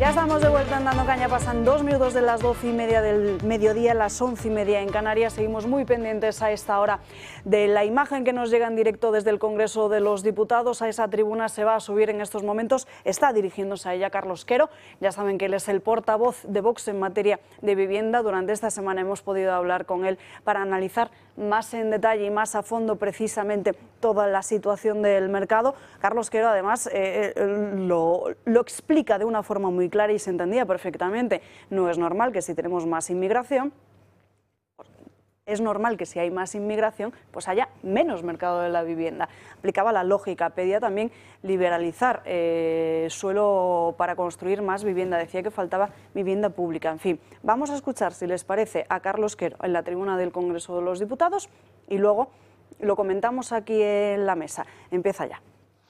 Ya estamos de vuelta en Dando Caña, pasan 2 minutos de las 12:30 del mediodía, las 11:30 en Canarias. Seguimos muy pendientes a esta hora de la imagen que nos llega en directo desde el Congreso de los Diputados. A esa tribuna se va a subir en estos momentos, está dirigiéndose a ella Carlos Quero. Ya saben que él es el portavoz de Vox en materia de vivienda. Durante esta semana hemos podido hablar con él para analizar más en detalle y más a fondo precisamente toda la situación del mercado. Carlos Quero además lo explica de una forma muy clara y se entendía perfectamente. No es normal que si tenemos más inmigración, es normal que si hay más inmigración, pues haya menos mercado de la vivienda. Aplicaba la lógica, pedía también liberalizar suelo para construir más vivienda, decía que faltaba vivienda pública. En fin, vamos a escuchar, si les parece, a Carlos Quero en la tribuna del Congreso de los Diputados y luego lo comentamos aquí en la mesa. Empieza ya.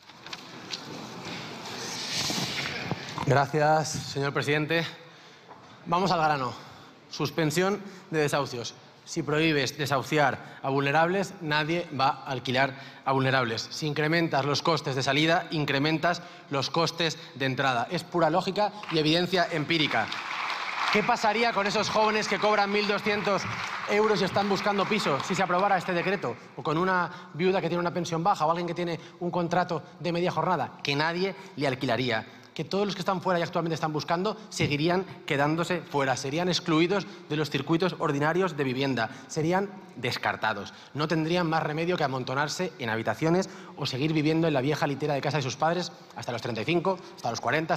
Gracias, señor presidente. Vamos al grano. Suspensión de desahucios. Si prohíbes desahuciar a vulnerables, nadie va a alquilar a vulnerables. Si incrementas los costes de salida, incrementas los costes de entrada. Es pura lógica y evidencia empírica. ¿Qué pasaría con esos jóvenes que cobran 1.200 euros y están buscando piso si se aprobara este decreto? O con una viuda que tiene una pensión baja o alguien que tiene un contrato de media jornada, que nadie le alquilaría. Que todos los que están fuera y actualmente están buscando seguirían quedándose fuera, serían excluidos de los circuitos ordinarios de vivienda, serían descartados. No tendrían más remedio que amontonarse en habitaciones o seguir viviendo en la vieja litera de casa de sus padres hasta los 35, hasta los 40,